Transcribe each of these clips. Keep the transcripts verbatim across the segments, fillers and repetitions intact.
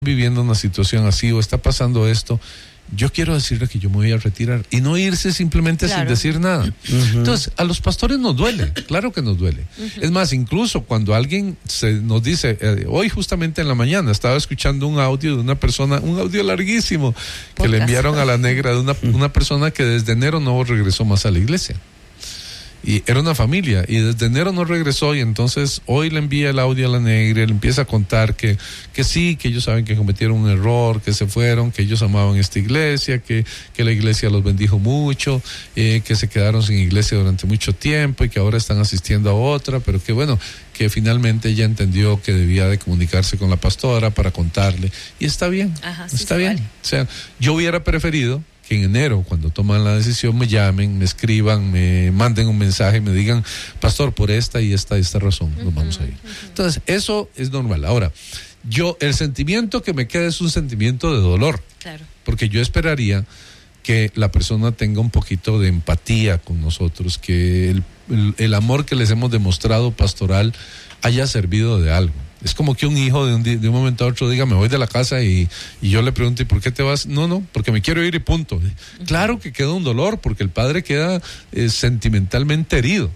viviendo una situación así o está pasando esto, yo quiero decirle que yo me voy a retirar y no irse simplemente claro. sin decir nada. Uh-huh. Entonces, a los pastores nos duele, claro que nos duele. Uh-huh. Es más, incluso cuando alguien se nos dice, eh, hoy justamente en la mañana estaba escuchando un audio de una persona, un audio larguísimo, que le enviaron a la negra de una, una persona que desde enero no regresó más a la iglesia. Y era una familia, y desde enero no regresó, y entonces hoy le envía el audio a la negra, y le empieza a contar que, que sí, que ellos saben que cometieron un error, que se fueron, que ellos amaban esta iglesia, que, que la iglesia los bendijo mucho, eh, que se quedaron sin iglesia durante mucho tiempo, y que ahora están asistiendo a otra, pero que bueno, que finalmente ella entendió que debía de comunicarse con la pastora para contarle, y está bien, Ajá, sí está bien, vale. O sea, yo hubiera preferido que en enero, cuando toman la decisión, me llamen, me escriban, me manden un mensaje y me digan, pastor, por esta y esta y esta razón nos uh-huh, vamos a ir. Uh-huh. Entonces, eso es normal. Ahora, yo, el sentimiento que me queda es un sentimiento de dolor. Claro. Porque yo esperaría que la persona tenga un poquito de empatía con nosotros, que el, el, el amor que les hemos demostrado pastoral haya servido de algo. Es como que un hijo de un, de un momento a otro diga, me voy de la casa y, y yo le pregunto, ¿y por qué te vas? No, no, porque me quiero ir y punto. Uh-huh. Claro que queda un dolor, porque el padre queda eh, sentimentalmente herido.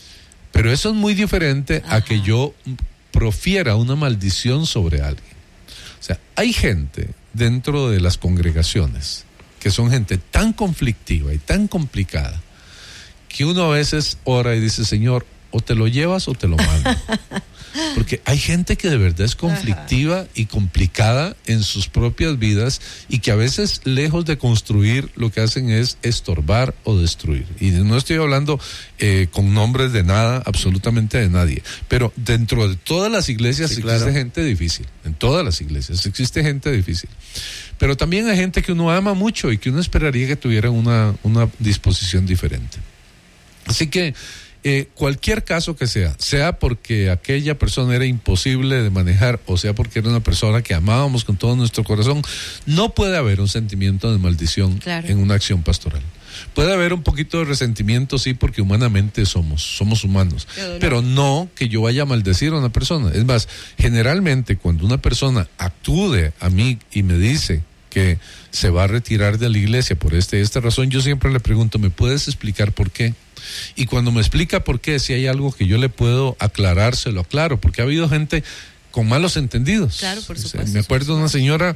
Pero eso es muy diferente Ajá. a que yo profiera una maldición sobre alguien. O sea, hay gente dentro de las congregaciones que son gente tan conflictiva y tan complicada que uno a veces ora y dice, Señor, o te lo llevas o te lo mando. Porque hay gente que de verdad es conflictiva Ajá. y complicada en sus propias vidas y que a veces, lejos de construir, lo que hacen es estorbar o destruir. Y no estoy hablando eh, con nombres de nada, absolutamente de nadie. Pero dentro de todas las iglesias sí, existe claro. gente difícil. En todas las iglesias existe gente difícil. Pero también hay gente que uno ama mucho y que uno esperaría que tuviera una, una disposición diferente. Así que Eh, cualquier caso que sea, sea porque aquella persona era imposible de manejar o sea porque era una persona que amábamos con todo nuestro corazón, no puede haber un sentimiento de maldición claro. en una acción pastoral. Puede haber un poquito de resentimiento, sí, porque humanamente somos, somos humanos, pero no que yo vaya a maldecir a una persona. Es más, generalmente cuando una persona acude a mí y me dice que se va a retirar de la iglesia por esta y esta razón, yo siempre le pregunto, ¿me puedes explicar por qué? Y cuando me explica por qué, si hay algo que yo le puedo aclarar, se lo aclaro, porque ha habido gente con malos entendidos. Claro, por supuesto. O sea, me acuerdo de una señora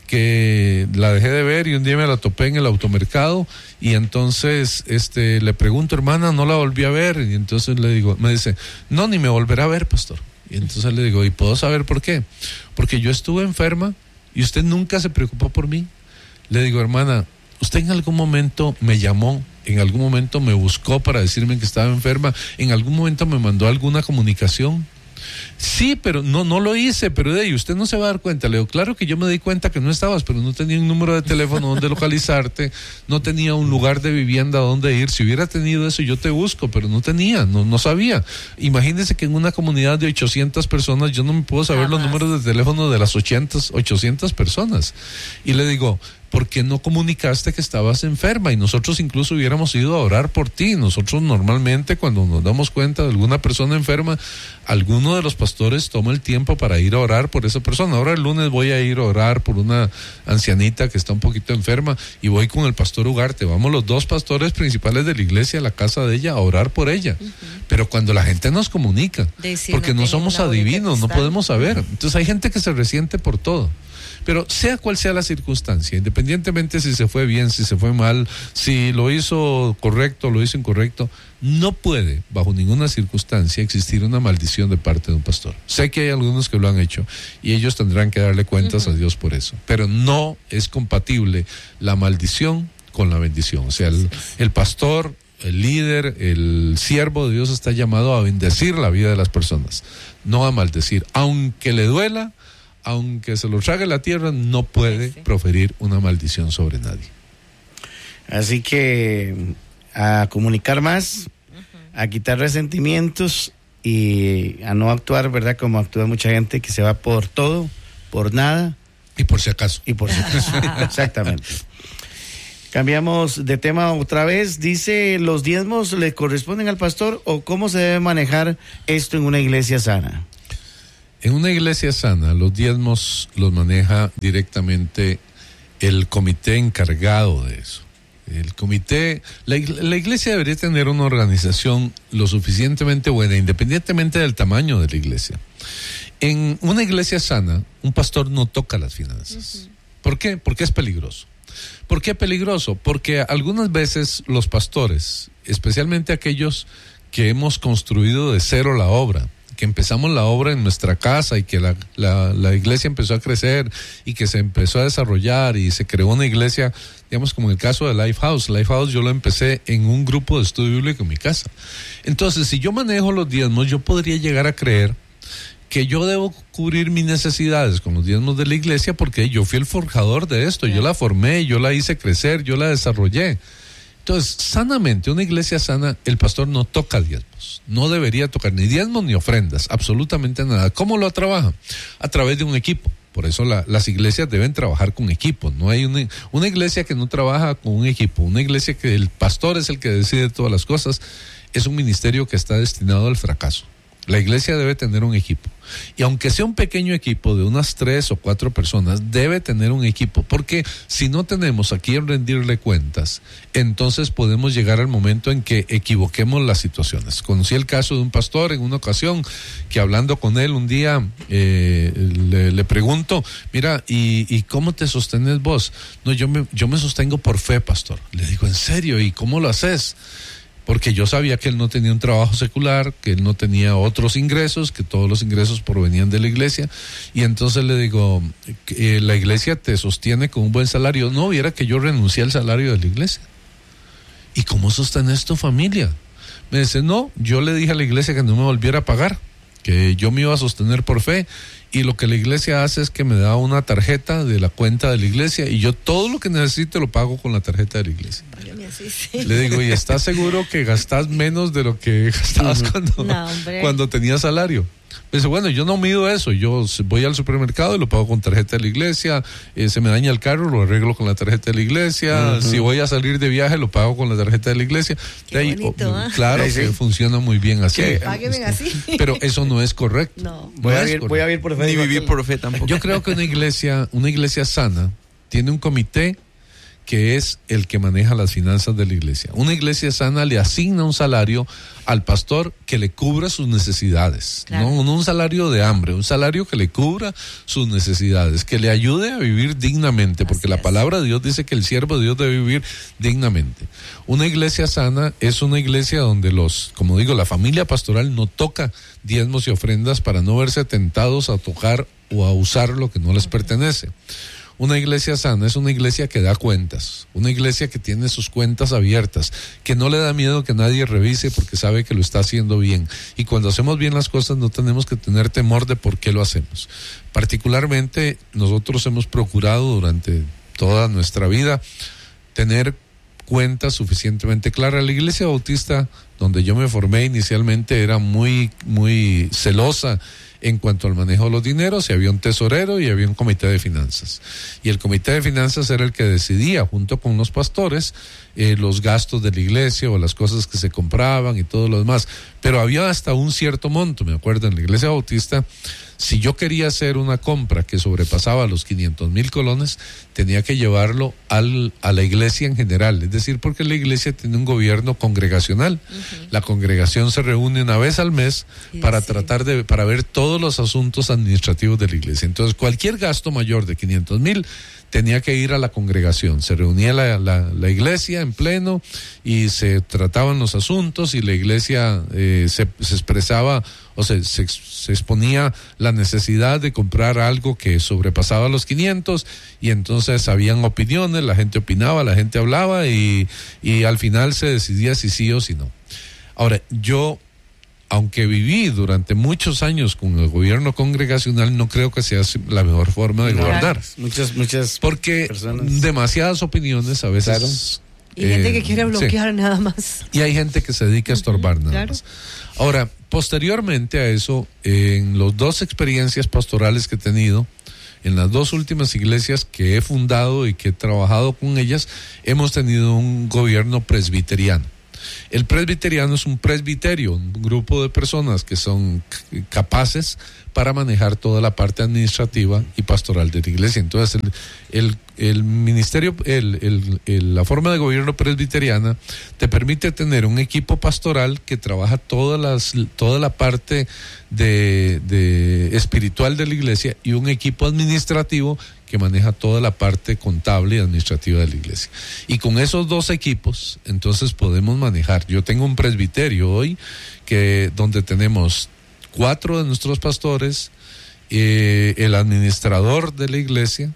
que la dejé de ver y un día me la topé en el automercado y entonces este le pregunto, hermana, no la volví a ver, y entonces le digo, me dice, no, ni me volverá a ver, pastor. Y entonces le digo, ¿y puedo saber por qué? Porque yo estuve enferma y usted nunca se preocupó por mí. Le digo, hermana, usted en algún momento me llamó, en algún momento me buscó para decirme que estaba enferma, en algún momento me mandó alguna comunicación. Sí, pero no no lo hice, pero de ahí usted no se va a dar cuenta. Le digo, claro que yo me di cuenta que no estabas, pero no tenía un número de teléfono donde localizarte, no tenía un lugar de vivienda donde ir. Si hubiera tenido eso, yo te busco, pero no tenía, no, no sabía. Imagínese que en una comunidad de ochocientas personas, yo no me puedo saber Jamás. los números de teléfono de las ochocientas personas. Y le digo, ¿por qué no comunicaste que estabas enferma? Y nosotros incluso hubiéramos ido a orar por ti. Nosotros normalmente cuando nos damos cuenta de alguna persona enferma, alguno de los pastores toma el tiempo para ir a orar por esa persona. Ahora el lunes voy a ir a orar por una ancianita que está un poquito enferma y voy con el pastor Ugarte. Vamos los dos pastores principales de la iglesia a la casa de ella a orar por ella. Uh-huh. Pero cuando la gente nos comunica, Decir, porque no, no somos adivinos, no podemos saber. Entonces hay gente que se resiente por todo. Pero sea cual sea la circunstancia, independientemente si se fue bien, si se fue mal, si lo hizo correcto, lo hizo incorrecto, no puede, bajo ninguna circunstancia, existir una maldición de parte de un pastor. Sé que hay algunos que lo han hecho y ellos tendrán que darle cuentas uh-huh. a Dios por eso, pero no es compatible la maldición con la bendición. O sea, el, el pastor, el líder, el siervo de Dios está llamado a bendecir la vida de las personas, no a maldecir, aunque le duela. Aunque se lo trague la tierra, no puede sí, sí. proferir una maldición sobre nadie. Así que a comunicar más, uh-huh. a quitar resentimientos y a no actuar, ¿verdad? Como actúa mucha gente que se va por todo, por nada. Y por si acaso. Y por si acaso, exactamente. Cambiamos de tema otra vez. Dice, ¿los diezmos le corresponden al pastor o cómo se debe manejar esto en una iglesia sana? En una iglesia sana, los diezmos los maneja directamente el comité encargado de eso. El comité, la, la iglesia debería tener una organización lo suficientemente buena, independientemente del tamaño de la iglesia. En una iglesia sana, un pastor no toca las finanzas. Uh-huh. ¿Por qué? Porque es peligroso. ¿Por qué peligroso? Porque algunas veces los pastores, especialmente aquellos que hemos construido de cero la obra, que empezamos la obra en nuestra casa y que la, la, la iglesia empezó a crecer y que se empezó a desarrollar y se creó una iglesia, digamos como en el caso de Lifehouse. Lifehouse yo lo empecé en un grupo de estudio bíblico en mi casa. Entonces, si yo manejo los diezmos, yo podría llegar a creer que yo debo cubrir mis necesidades con los diezmos de la iglesia porque yo fui el forjador de esto, yeah. Yo la formé, yo la hice crecer, yo la desarrollé. Entonces, sanamente, una iglesia sana, el pastor no toca diezmos, no debería tocar ni diezmos ni ofrendas, absolutamente nada. ¿Cómo lo trabaja? A través de un equipo. Por eso la, las iglesias deben trabajar con equipos. No hay una, una iglesia que no trabaja con un equipo, una iglesia que el pastor es el que decide todas las cosas, es un ministerio que está destinado al fracaso. La iglesia debe tener un equipo. Y aunque sea un pequeño equipo de unas tres o cuatro personas, debe tener un equipo. Porque si no tenemos a quien rendirle cuentas, entonces podemos llegar al momento en que equivoquemos las situaciones. Conocí el caso de un pastor en una ocasión que hablando con él un día eh, le, le pregunto, mira, ¿y, ¿y cómo te sostenes vos? No, yo me, yo me sostengo por fe, pastor. Le digo, ¿en serio? ¿Y cómo lo haces? Porque yo sabía que él no tenía un trabajo secular, que él no tenía otros ingresos, que todos los ingresos provenían de la iglesia. Y entonces le digo, eh, la iglesia te sostiene con un buen salario. No, viera que yo renuncié al salario de la iglesia. ¿Y cómo sostenes tu familia? Me dice, no, yo le dije a la iglesia que no me volviera a pagar, que yo me iba a sostener por fe. Y lo que la iglesia hace es que me da una tarjeta de la cuenta de la iglesia y yo todo lo que necesito lo pago con la tarjeta de la iglesia. Sí, sí. Le digo, ¿y estás seguro que gastas menos de lo que gastabas uh-huh. cuando, no, cuando tenías salario? Me dice, bueno, yo no mido eso, yo voy al supermercado y lo pago con tarjeta de la iglesia, eh, se me daña el carro, lo arreglo con la tarjeta de la iglesia, uh-huh. si voy a salir de viaje lo pago con la tarjeta de la iglesia. Qué ahí, bonito, oh, ¿eh? Claro sí, que sí. funciona muy bien así. Páguenme así. Pero eso no es correcto. No. no voy, a es vivir, correcto. voy a vivir por fe. Ni vivir por fe tampoco. Yo creo que una iglesia, una iglesia sana tiene un comité que es el que maneja las finanzas de la iglesia. Una iglesia sana le asigna un salario al pastor que le cubra sus necesidades, claro. no, no un salario de hambre, un salario que le cubra sus necesidades, que le ayude a vivir dignamente, porque Así la es. palabra de Dios dice que el siervo de Dios debe vivir dignamente. Una iglesia sana es una iglesia donde los, como digo, la familia pastoral no toca diezmos y ofrendas para no verse tentados a tocar o a usar lo que no les pertenece. Una iglesia sana es una iglesia que da cuentas, una iglesia que tiene sus cuentas abiertas, que no le da miedo que nadie revise porque sabe que lo está haciendo bien. Y cuando hacemos bien las cosas no tenemos que tener temor de por qué lo hacemos. Particularmente nosotros hemos procurado durante toda nuestra vida tener cuentas suficientemente claras. La iglesia bautista donde yo me formé inicialmente era muy, muy celosa en cuanto al manejo de los dineros, y había un tesorero y había un comité de finanzas. Y el comité de finanzas era el que decidía, junto con los pastores, eh, los gastos de la iglesia o las cosas que se compraban y todo lo demás. Pero había hasta un cierto monto, me acuerdo, en la iglesia bautista, si yo quería hacer una compra que sobrepasaba los quinientos mil colones, tenía que llevarlo al, a la iglesia en general. Es decir, porque la iglesia tiene un gobierno congregacional. Uh-huh. La congregación se reúne una vez al mes sí, para sí. tratar de, para ver todos los asuntos administrativos de la iglesia. Entonces, cualquier gasto mayor de quinientos mil tenía que ir a la congregación. Se reunía la, la, la iglesia en pleno y se trataban los asuntos y la iglesia eh, se, se expresaba o se, se, se exponía la necesidad de comprar algo que sobrepasaba los quinientos y entonces habían opiniones, la gente opinaba, la gente hablaba y, y al final se decidía si sí o si no. Ahora, yo, aunque viví durante muchos años con el gobierno congregacional, no creo que sea la mejor forma de gobernar. Muchas, muchas Porque personas. demasiadas opiniones a veces... Claro. Y eh, gente que quiere bloquear sí. nada más. Y hay gente que se dedica a estorbar uh-huh, nada claro. más. Ahora, posteriormente a eso, en las dos experiencias pastorales que he tenido, en las dos últimas iglesias que he fundado y que he trabajado con ellas, hemos tenido un gobierno presbiteriano. El presbiteriano es un presbiterio, un grupo de personas que son capaces para manejar toda la parte administrativa y pastoral de la iglesia. Entonces, el, el, el ministerio, el, el, el, la forma de gobierno presbiteriana te permite tener un equipo pastoral que trabaja todas las, toda la parte de, de espiritual de la iglesia y un equipo administrativo que maneja toda la parte contable y administrativa de la iglesia. Y con esos dos equipos, entonces podemos manejar. Yo tengo un presbiterio hoy que donde tenemos cuatro de nuestros pastores, eh, el administrador de la iglesia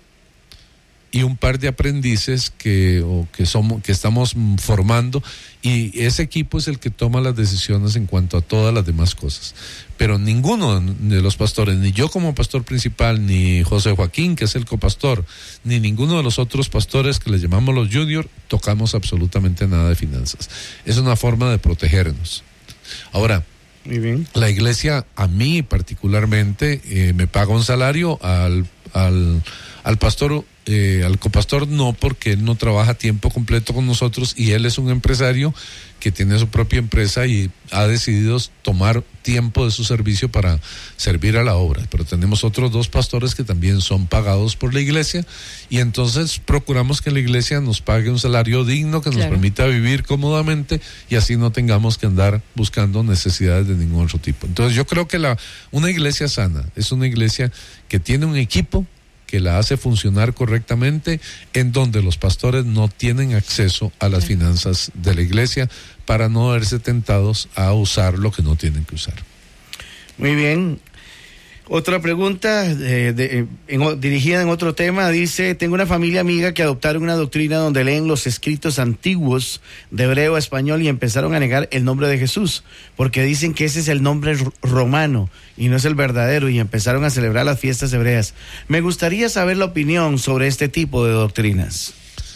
y un par de aprendices que, o que, somos, que estamos formando, y ese equipo es el que toma las decisiones en cuanto a todas las demás cosas. Pero ninguno de los pastores, ni yo como pastor principal, ni José Joaquín, que es el copastor, ni ninguno de los otros pastores que les llamamos los junior, tocamos absolutamente nada de finanzas. Es una forma de protegernos. Ahora, muy bien. La iglesia, a mí particularmente, eh, me paga un salario, al, al, al pastor, eh, al copastor no, porque él no trabaja a tiempo completo con nosotros y él es un empresario que tiene su propia empresa y ha decidido tomar tiempo de su servicio para servir a la obra. Pero tenemos otros dos pastores que también son pagados por la iglesia y entonces procuramos que la iglesia nos pague un salario digno que nos claro. permita vivir cómodamente y así no tengamos que andar buscando necesidades de ningún otro tipo. Entonces yo creo que la una iglesia sana es una iglesia que tiene un equipo que la hace funcionar correctamente, en donde los pastores no tienen acceso a las finanzas de la iglesia para no verse tentados a usar lo que no tienen que usar. Muy bien. Otra pregunta eh, de, en, dirigida en otro tema, dice: tengo una familia amiga que adoptaron una doctrina donde leen los escritos antiguos de hebreo a español y empezaron a negar el nombre de Jesús, porque dicen que ese es el nombre romano y no es el verdadero, y empezaron a celebrar las fiestas hebreas. Me gustaría saber la opinión sobre este tipo de doctrinas.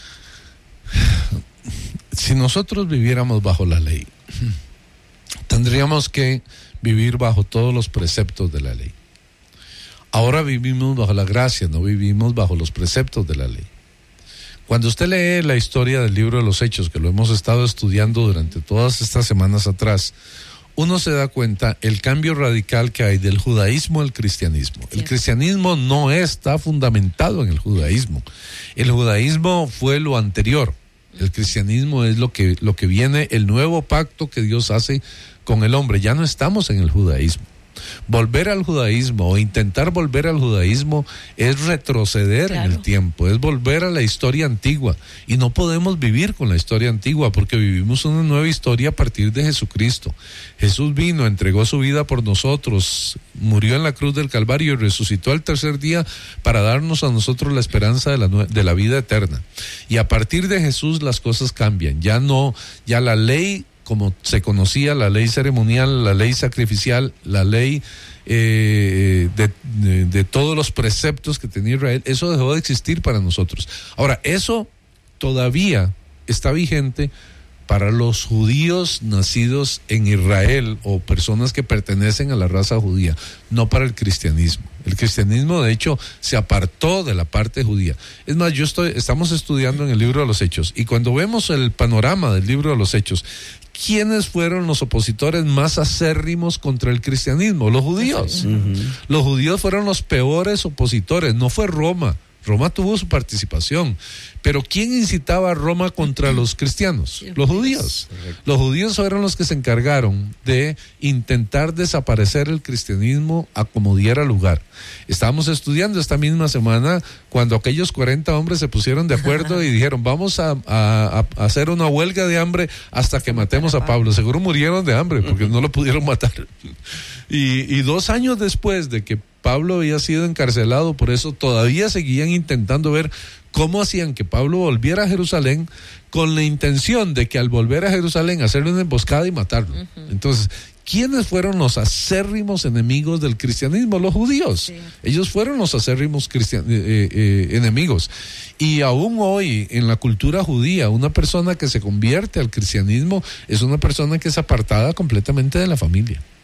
Si nosotros viviéramos bajo la ley, tendríamos que vivir bajo todos los preceptos de la ley. Ahora vivimos bajo la gracia, no vivimos bajo los preceptos de la ley. Cuando usted lee la historia del libro de los Hechos, que lo hemos estado estudiando durante todas estas semanas atrás, uno se da cuenta el cambio radical que hay del judaísmo al cristianismo. El cristianismo no está fundamentado en el judaísmo. El judaísmo fue lo anterior. El cristianismo es lo que, lo que viene, el nuevo pacto que Dios hace con el hombre. Ya no estamos en el judaísmo. Volver al judaísmo o intentar volver al judaísmo es retroceder claro. en el tiempo, es volver a la historia antigua, y no podemos vivir con la historia antigua porque vivimos una nueva historia a partir de Jesucristo. Jesús vino, entregó su vida por nosotros, murió en la cruz del Calvario y resucitó al tercer día para darnos a nosotros la esperanza de la, de la vida eterna. Y a partir de Jesús las cosas cambian, ya no, ya la ley como se conocía, la ley ceremonial, la ley sacrificial, la ley eh, de, de, de todos los preceptos que tenía Israel, eso dejó de existir para nosotros. Ahora, eso todavía está vigente para los judíos nacidos en Israel o personas que pertenecen a la raza judía, no para el cristianismo. El cristianismo, de hecho, se apartó de la parte judía. Es más, yo estoy, estamos estudiando en el libro de los Hechos, y cuando vemos el panorama del libro de los Hechos, ¿quiénes fueron los opositores más acérrimos contra el cristianismo? Los judíos. Uh-huh. Los judíos fueron los peores opositores, no fue Roma. Roma tuvo su participación, pero ¿quién incitaba a Roma contra los cristianos? Los judíos. Los judíos fueron los que se encargaron de intentar desaparecer el cristianismo a como diera lugar. Estábamos estudiando esta misma semana cuando aquellos cuarenta hombres se pusieron de acuerdo y dijeron: vamos a, a, a hacer una huelga de hambre hasta que matemos a Pablo. Seguro murieron de hambre porque no lo pudieron matar. Y, y dos años después de que Pablo había sido encarcelado, por eso todavía seguían intentando ver cómo hacían que Pablo volviera a Jerusalén, con la intención de que al volver a Jerusalén hacerle una emboscada y matarlo. Uh-huh. Entonces, ¿quiénes fueron los acérrimos enemigos del cristianismo? Los judíos. Sí. Ellos fueron los acérrimos cristian- eh, eh, enemigos. Y aún hoy, en la cultura judía, una persona que se convierte al cristianismo es una persona que es apartada completamente de la familia.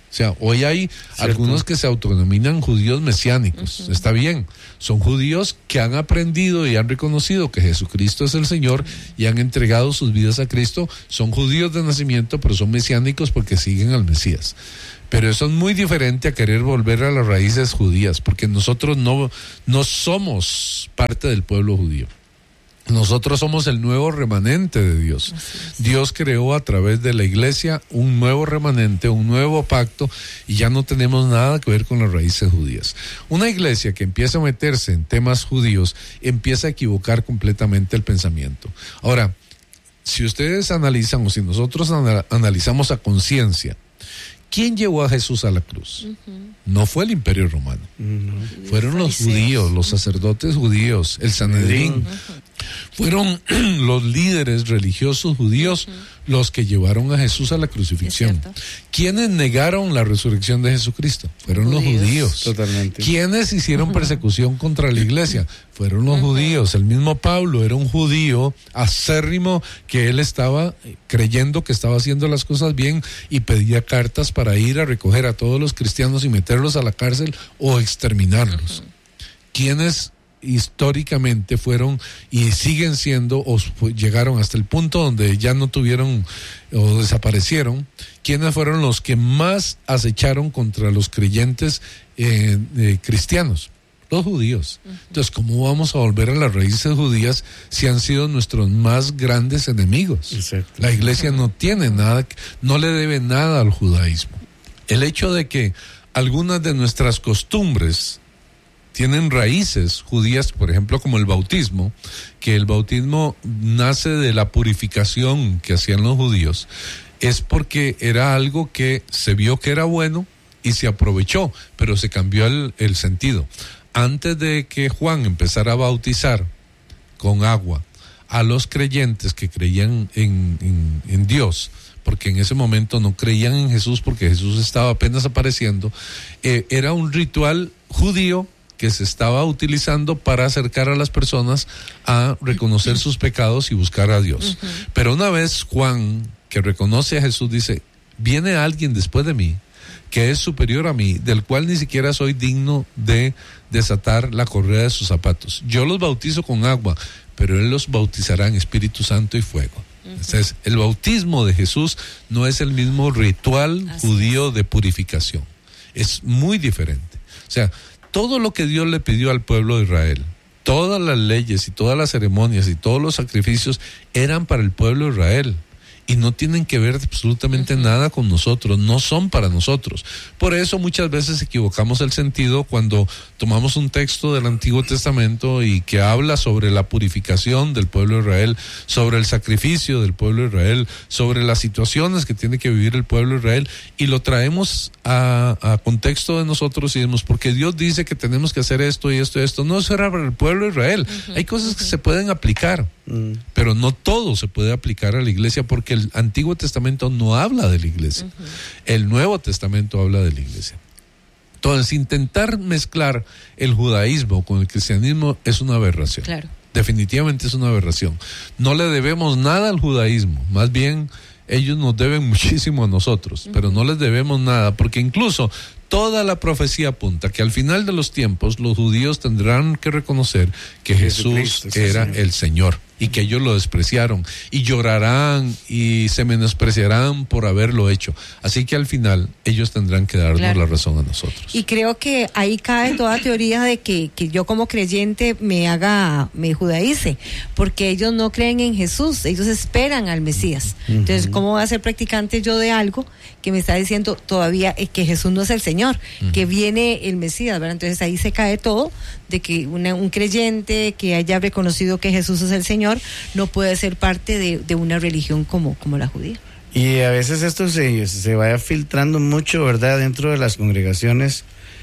O sea, hoy hay ¿cierto? Algunos que se autodenominan judíos mesiánicos. Uh-huh. Está bien. Son judíos que han aprendido y han reconocido que Jesucristo es el Señor y han entregado sus vidas a Cristo. Son judíos de nacimiento, pero son mesiánicos porque siguen al Mesías. Pero eso es muy diferente a querer volver a las raíces judías, porque nosotros no, no somos parte del pueblo judío. Nosotros somos el nuevo remanente de Dios. Dios creó a través de la iglesia un nuevo remanente, un nuevo pacto, y ya no tenemos nada que ver con las raíces judías. Una iglesia que empieza a meterse en temas judíos empieza a equivocar completamente el pensamiento. Ahora, si ustedes analizan o si nosotros anal- analizamos a conciencia, ¿quién llevó a Jesús a la cruz? Uh-huh. No fue el Imperio Romano. Uh-huh. Fueron los judíos, los sacerdotes judíos, el Sanedrín. Uh-huh. Fueron los líderes religiosos judíos uh-huh. los que llevaron a Jesús a la crucifixión. ¿Quiénes negaron la resurrección de Jesucristo? Fueron judíos. Los judíos. Totalmente. ¿Quiénes hicieron persecución contra la iglesia? Fueron los uh-huh. judíos. El mismo Pablo era un judío acérrimo que él estaba creyendo que estaba haciendo las cosas bien y pedía cartas para ir a recoger a todos los cristianos y meterlos a la cárcel o exterminarlos. Uh-huh. ¿Quiénes históricamente fueron y siguen siendo o llegaron hasta el punto donde ya no tuvieron o desaparecieron? ¿Quiénes fueron los que más acecharon contra los creyentes eh, eh, cristianos? Los judíos. Uh-huh. Entonces, ¿cómo vamos a volver a las raíces judías si han sido nuestros más grandes enemigos? Exacto. La iglesia no tiene nada, no le debe nada al judaísmo. El hecho de que algunas de nuestras costumbres tienen raíces judías, por ejemplo, como el bautismo, que el bautismo nace de la purificación que hacían los judíos, es porque era algo que se vio que era bueno y se aprovechó, pero se cambió el, el sentido. Antes de que Juan empezara a bautizar con agua a los creyentes que creían en, en, en Dios, porque en ese momento no creían en Jesús porque Jesús estaba apenas apareciendo, eh, era un ritual judío que se estaba utilizando para acercar a las personas a reconocer sus pecados y buscar a Dios. Uh-huh. Pero una vez Juan, que reconoce a Jesús, dice, viene alguien después de mí, que es superior a mí, del cual ni siquiera soy digno de desatar la correa de sus zapatos. Yo los bautizo con agua, pero Él los bautizará en Espíritu Santo y fuego. Uh-huh. Entonces, el bautismo de Jesús no es el mismo ritual Así judío es. de purificación. Es muy diferente. O sea, todo lo que Dios le pidió al pueblo de Israel, todas las leyes y todas las ceremonias y todos los sacrificios eran para el pueblo de Israel y no tienen que ver absolutamente uh-huh. nada con nosotros, no son para nosotros. Por eso muchas veces equivocamos el sentido cuando tomamos un texto del Antiguo Testamento y que habla sobre la purificación del pueblo de Israel, sobre el sacrificio del pueblo de Israel, sobre las situaciones que tiene que vivir el pueblo de Israel, y lo traemos a, a contexto de nosotros y decimos, porque Dios dice que tenemos que hacer esto y esto y esto. No, eso era para el pueblo de Israel. Uh-huh. Hay cosas uh-huh. que se pueden aplicar, uh-huh. pero no todo se puede aplicar a la iglesia porque el Antiguo Testamento no habla de la iglesia. Uh-huh. El Nuevo Testamento habla de la iglesia. Entonces, intentar mezclar el judaísmo con el cristianismo es una aberración. Claro. Definitivamente es una aberración. No le debemos nada al judaísmo, más bien ellos nos deben muchísimo a nosotros, uh-huh. pero no les debemos nada, porque incluso toda la profecía apunta que al final de los tiempos los judíos tendrán que reconocer que Jesús era el Señor y que ellos lo despreciaron y llorarán y se menospreciarán por haberlo hecho. Así que al final ellos tendrán que darnos claro. la razón a nosotros. Y creo que ahí cae toda teoría de que, que yo como creyente me haga, me judaice, porque ellos no creen en Jesús, ellos esperan al Mesías. Uh-huh. Entonces, ¿cómo voy a ser practicante yo de algo que me está diciendo todavía que Jesús no es el Señor, uh-huh. que viene el Mesías, ¿verdad? Entonces ahí se cae todo de que una, un creyente que haya reconocido que Jesús es el Señor no puede ser parte de, de una religión como, como la judía. Y a veces esto se, se vaya filtrando mucho, ¿verdad? Dentro de las congregaciones,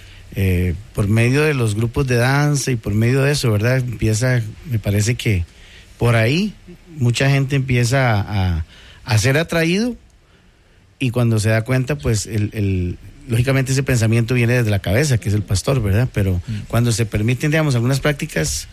eh, por medio de los grupos de danza y por medio de eso, ¿verdad? Empieza, me parece que por ahí mucha gente empieza a, a, a ser atraído y cuando se da cuenta, pues el, el lógicamente ese pensamiento viene desde la cabeza, que es el pastor, ¿verdad? Pero mm. cuando se permiten, digamos, algunas prácticas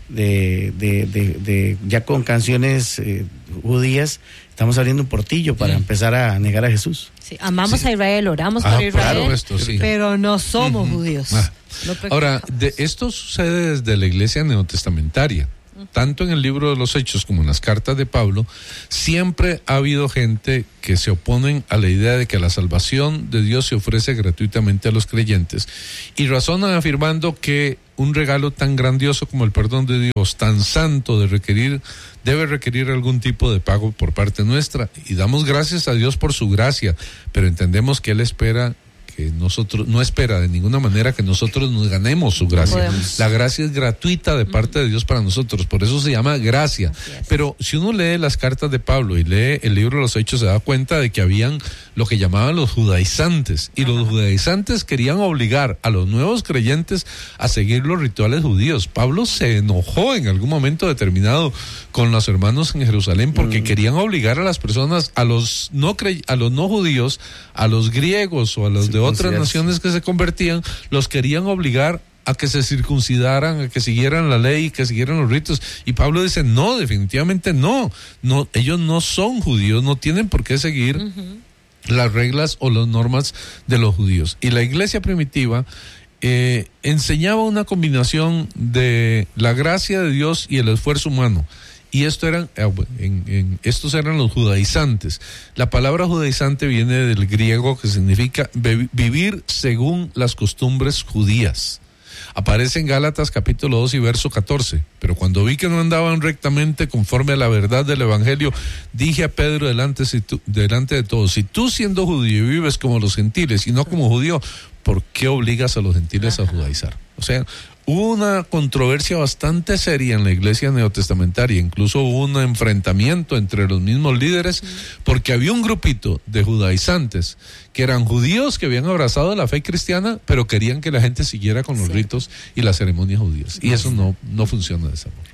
de, de, de, de ya con canciones eh, judías, estamos abriendo un portillo para mm. empezar a negar a Jesús. Sí, amamos sí. a Israel, oramos ah, por Israel, claro, esto, sí. pero no somos uh-huh. judíos. Ah. Ahora, de, esto sucede desde la iglesia neotestamentaria. Tanto en el libro de los Hechos como en las cartas de Pablo, siempre ha habido gente que se oponen a la idea de que la salvación de Dios se ofrece gratuitamente a los creyentes y razonan afirmando que un regalo tan grandioso como el perdón de Dios, tan santo de requerir, debe requerir algún tipo de pago por parte nuestra, y damos gracias a Dios por su gracia, pero entendemos que Él espera que nosotros, no espera de ninguna manera que nosotros nos ganemos su gracia. Podemos. La gracia es gratuita de parte de Dios para nosotros, por eso se llama gracia. Pero si uno lee las cartas de Pablo y lee el libro de los Hechos, se da cuenta de que habían lo que llamaban los judaizantes, y Ajá. los judaizantes querían obligar a los nuevos creyentes a seguir los rituales judíos. Pablo se enojó en algún momento determinado con los hermanos en Jerusalén porque mm. querían obligar a las personas, a los no cre- a los no judíos, a los griegos o a los sí. de otras naciones que se convertían, los querían obligar a que se circuncidaran, a que siguieran la ley, que siguieran los ritos. Y Pablo dice, no, definitivamente no. no ellos no son judíos, no tienen por qué seguir uh-huh. las reglas o las normas de los judíos. Y la iglesia primitiva eh, enseñaba una combinación de la gracia de Dios y el esfuerzo humano. Y esto eran, en, en, estos eran los judaizantes. La palabra judaizante viene del griego, que significa be- vivir según las costumbres judías. Aparece en Gálatas capítulo dos y verso catorce. Pero cuando vi que no andaban rectamente conforme a la verdad del evangelio, dije a Pedro delante, si tú, delante de todos, si tú siendo judío vives como los gentiles y no como judío, ¿por qué obligas a los gentiles a judaizar? O sea, hubo una controversia bastante seria en la iglesia neotestamentaria, incluso hubo un enfrentamiento entre los mismos líderes, porque había un grupito de judaizantes que eran judíos que habían abrazado la fe cristiana, pero querían que la gente siguiera con los sí. ritos y las ceremonias judías, y eso no, no funciona de esa forma.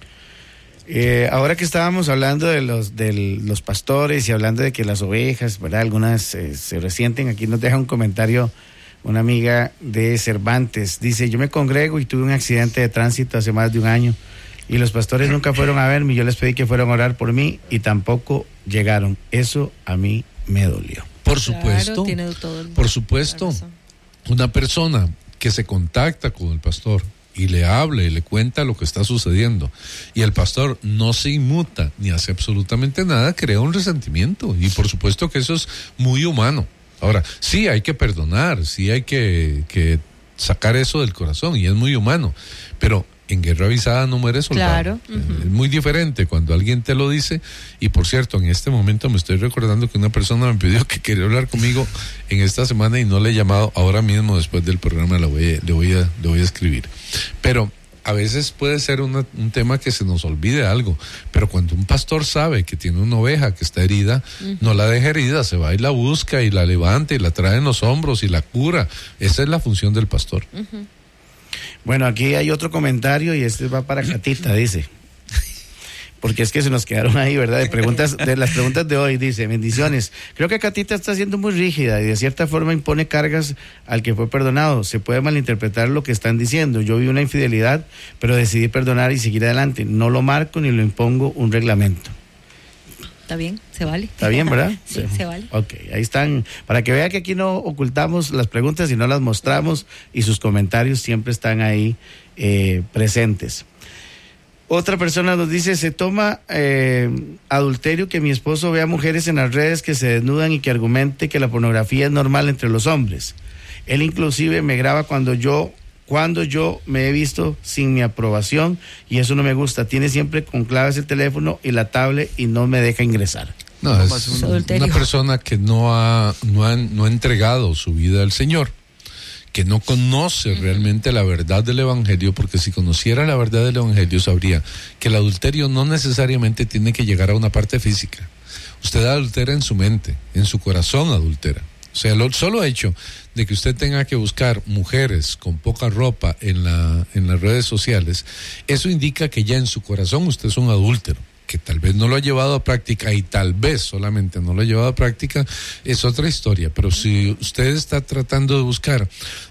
Eh, ahora que estábamos hablando de los de los pastores y hablando de que las ovejas, ¿verdad? Algunas eh, se resienten, aquí nos deja un comentario una amiga de Cervantes, dice, yo me congrego y tuve un accidente de tránsito hace más de un año y los pastores nunca fueron a verme, yo les pedí que fueran a orar por mí y tampoco llegaron. Eso a mí me dolió. Por supuesto, claro, tiene todo el por supuesto, una persona que se contacta con el pastor y le habla y le cuenta lo que está sucediendo y el pastor no se inmuta ni hace absolutamente nada, crea un resentimiento, y por supuesto que eso es muy humano. Ahora, sí hay que perdonar, sí hay que, que sacar eso del corazón, y es muy humano, pero en guerra avisada no muere soldado. Claro. Uh-huh. Es muy diferente cuando alguien te lo dice. Y por cierto, en este momento me estoy recordando que una persona me pidió que quería hablar conmigo en esta semana y no le he llamado. Ahora mismo, después del programa, le voy a, le voy a, le voy a escribir. Pero a veces puede ser una, un tema que se nos olvide algo, pero cuando un pastor sabe que tiene una oveja que está herida, uh-huh. no la deja herida, se va y la busca y la levanta y la trae en los hombros y la cura. Esa es la función del pastor. Uh-huh. Bueno, aquí hay otro comentario y este va para Catita, dice. Porque es que se nos quedaron ahí, ¿verdad? De preguntas, de las preguntas de hoy, dice, bendiciones. Creo que Catita está siendo muy rígida y de cierta forma impone cargas al que fue perdonado. Se puede malinterpretar lo que están diciendo. Yo vi una infidelidad, pero decidí perdonar y seguir adelante. No lo marco ni lo impongo un reglamento. Está bien, se vale. Está bien, ¿verdad? Sí, se vale. Ok, ahí están. Para que vea que aquí no ocultamos las preguntas y no las mostramos, y sus comentarios siempre están ahí eh, presentes. Otra persona nos dice, se toma eh, adulterio que mi esposo vea mujeres en las redes que se desnudan y que argumente que la pornografía es normal entre los hombres. Él inclusive me graba cuando yo cuando yo me he visto sin mi aprobación y eso no me gusta. Tiene siempre con claves el teléfono y la tablet y no me deja ingresar. No, es una, una persona que no ha, no ha, no ha entregado su vida al Señor, que no conoce realmente la verdad del Evangelio, porque si conociera la verdad del Evangelio sabría que el adulterio no necesariamente tiene que llegar a una parte física. Usted adultera en su mente, en su corazón adultera. O sea, el solo hecho de que usted tenga que buscar mujeres con poca ropa en la en las redes sociales, eso indica que ya en su corazón usted es un adúltero. Que tal vez no lo ha llevado a práctica y tal vez solamente no lo ha llevado a práctica, es otra historia. Pero si usted está tratando de buscar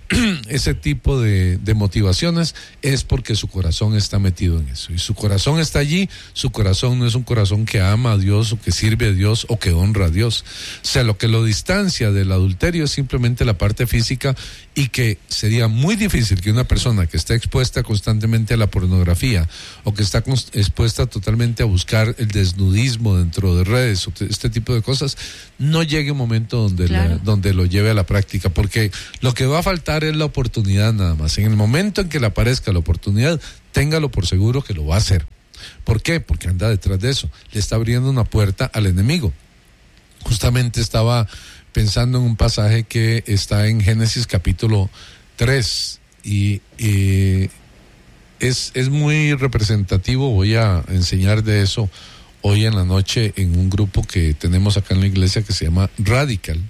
ese tipo de, de motivaciones, es porque su corazón está metido en eso. Y su corazón está allí, su corazón no es un corazón que ama a Dios o que sirve a Dios o que honra a Dios. O sea, lo que lo distancia del adulterio es simplemente la parte física, y que sería muy difícil que una persona que está expuesta constantemente a la pornografía o que está expuesta totalmente a buscar el desnudismo dentro de redes o este tipo de cosas, no llegue un momento donde, claro. la, donde lo lleve a la práctica, porque lo que va a faltar es la oportunidad nada más. En el momento en que le aparezca la oportunidad, téngalo por seguro que lo va a hacer. ¿Por qué? Porque anda detrás de eso, le está abriendo una puerta al enemigo. Justamente estaba pensando en un pasaje que está en Génesis capítulo tres y, y es, es muy representativo. Voy a enseñar de eso hoy en la noche en un grupo que tenemos acá en la iglesia que se llama Radical.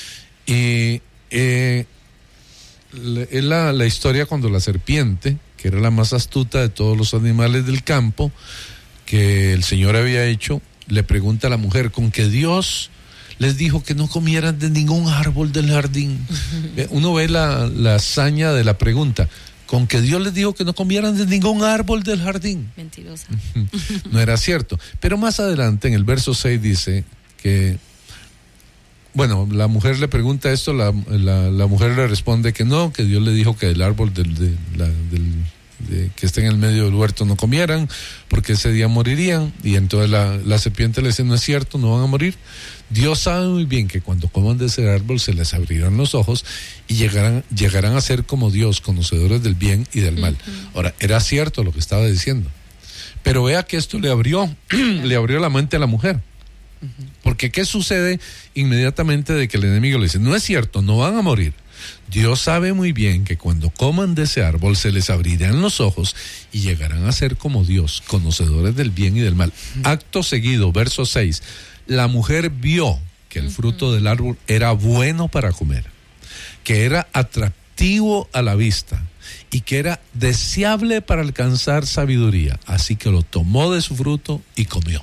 Y eh, es la, la historia cuando la serpiente, que era la más astuta de todos los animales del campo que el Señor había hecho, le pregunta a la mujer: ¿con que Dios les dijo que no comieran de ningún árbol del jardín? Uno ve la, la hazaña de la pregunta: con que Dios les dijo que no comieran de ningún árbol del jardín. Mentirosa. No era cierto. Pero más adelante en el verso seis dice que, bueno, la mujer le pregunta esto, la, la, la mujer le responde que no, que Dios le dijo que el árbol del, de, la, del, de, que está en el medio del huerto no comieran, porque ese día morirían. Y entonces la, la serpiente le dice: no es cierto, no van a morir. Dios sabe muy bien que cuando coman de ese árbol se les abrirán los ojos y llegarán, llegarán a ser como Dios, conocedores del bien y del mal. Uh-huh. Ahora, era cierto lo que estaba diciendo, pero vea que esto le abrió, le abrió la mente a la mujer. Uh-huh. Porque ¿qué sucede inmediatamente de que el enemigo le dice: no es cierto, no van a morir? Dios sabe muy bien que cuando coman de ese árbol se les abrirán los ojos y llegarán a ser como Dios, conocedores del bien y del mal. Uh-huh. Acto seguido, verso seis. La mujer vio que el fruto del árbol era bueno para comer, que era atractivo a la vista y que era deseable para alcanzar sabiduría. Así que lo tomó de su fruto y comió.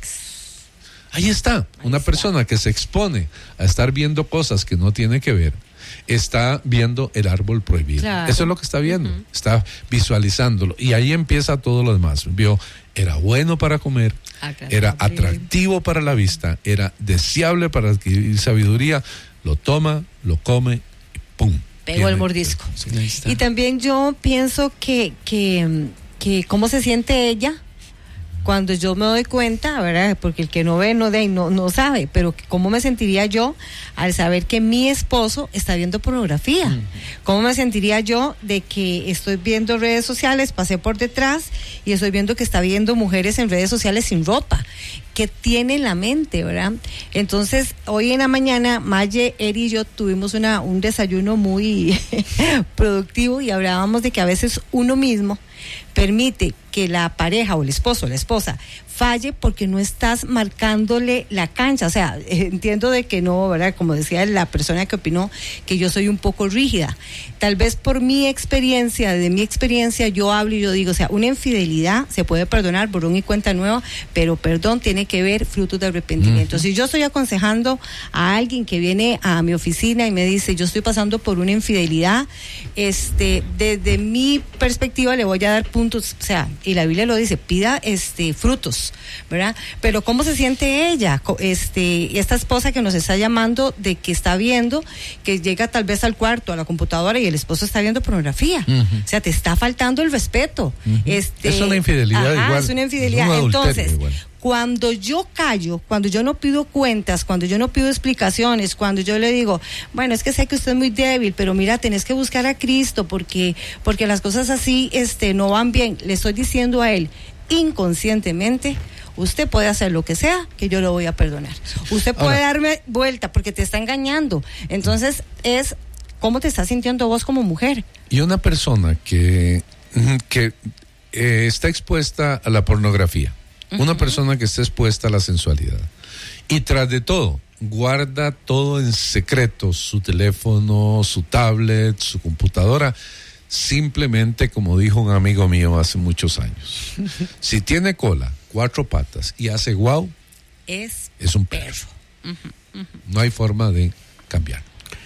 Ahí está, una persona que se expone a estar viendo cosas que no tiene que ver, está viendo el árbol prohibido. Claro. Eso es lo que está viendo, uh-huh. Está visualizándolo. Y ahí empieza todo lo demás. Vio, era bueno para comer, era atractivo para la vista, era deseable para adquirir sabiduría. Lo toma, lo come y ¡pum! Pegó el mordisco. Sí, y también yo pienso que, que, que cómo se siente ella cuando yo me doy cuenta, ¿verdad? Porque el que no ve no, de, no, no sabe, pero ¿cómo me sentiría yo al saber que mi esposo está viendo pornografía? Mm. ¿Cómo me sentiría yo de que estoy viendo redes sociales, pasé por detrás y estoy viendo que está viendo mujeres en redes sociales sin ropa? ¿Qué tiene en la mente, verdad? Entonces, hoy en la mañana, Maye, Eri y yo tuvimos una, un desayuno muy productivo y hablábamos de que a veces uno mismo permite que la pareja o el esposo o la esposa falle porque no estás marcándole la cancha. O sea, entiendo de que no, ¿verdad? Como decía la persona que opinó, que yo soy un poco rígida. Tal vez por mi experiencia, de mi experiencia, yo hablo y yo digo, o sea, una infidelidad se puede perdonar, borrón y cuenta nueva, pero perdón tiene que ver frutos de arrepentimiento. Uh-huh. Si yo estoy aconsejando a alguien que viene a mi oficina y me dice, yo estoy pasando por una infidelidad, este, desde mi perspectiva le voy a dar puntos, o sea, y la Biblia lo dice, pida este frutos, ¿verdad? Pero ¿cómo se siente ella? Este, esta esposa que nos está llamando, de que está viendo, que llega tal vez al cuarto, a la computadora, y el esposo está viendo pornografía. Uh-huh. O sea, te está faltando el respeto. Uh-huh. Este, es una infidelidad, ajá, igual. Es una infidelidad. Es un Entonces, igual. Cuando yo callo, cuando yo no pido cuentas, cuando yo no pido explicaciones, cuando yo le digo, bueno, es que sé que usted es muy débil, pero mira, tenés que buscar a Cristo porque, porque las cosas así este, no van bien, le estoy diciendo a él inconscientemente, usted puede hacer lo que sea, que yo lo voy a perdonar. Usted puede Ahora, darme vuelta porque te está engañando. Entonces, es cómo te estás sintiendo vos como mujer. Y una persona que, que eh, está expuesta a la pornografía, una uh-huh. persona que está expuesta a la sensualidad y tras de todo guarda todo en secreto, su teléfono, su tablet, su computadora, simplemente, como dijo un amigo mío hace muchos años, si tiene cola, cuatro patas y hace guau, es, es un perro. Uh-huh, uh-huh. No hay forma de cambiar.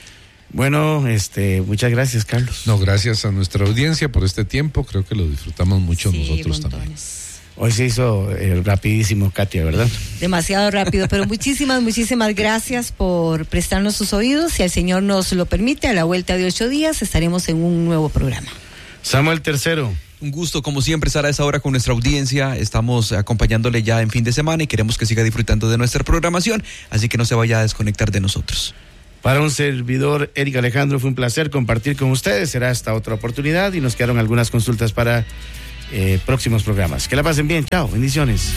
Bueno, este, muchas gracias, Carlos. No, gracias a nuestra audiencia por este tiempo. Creo que lo disfrutamos mucho sí, nosotros montones. También. Hoy se hizo eh, rapidísimo, Katia, ¿verdad? Demasiado rápido, pero muchísimas, muchísimas gracias por prestarnos sus oídos. Si el Señor nos lo permite, a la vuelta de ocho días estaremos en un nuevo programa. Samuel Tercero. Un gusto, como siempre, estar a esa hora con nuestra audiencia. Estamos acompañándole ya en fin de semana y queremos que siga disfrutando de nuestra programación, así que no se vaya a desconectar de nosotros. Para un servidor, Eric Alejandro, fue un placer compartir con ustedes. Será hasta otra oportunidad y nos quedaron algunas consultas para eh, próximos programas. Que la pasen bien. Chao. Bendiciones.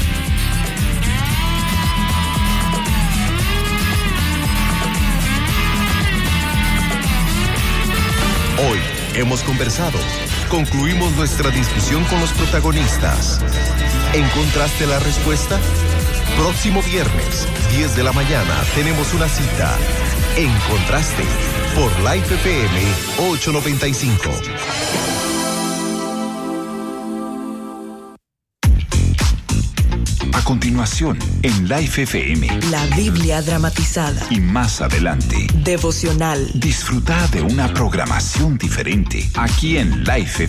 Hoy hemos conversado. Concluimos nuestra discusión con los protagonistas. ¿Encontraste la respuesta? Próximo viernes, diez de la mañana, tenemos una cita. Encontraste por Life F M ochocientos noventa y cinco. A continuación, en Life F M. La Biblia dramatizada. Y más adelante. Devocional. Disfruta de una programación diferente aquí en Life F M.